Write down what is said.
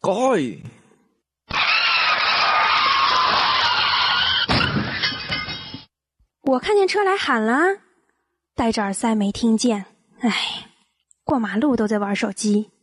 该！ 我看见车来喊了，戴着耳塞没听见。唉，过马路都在玩手机。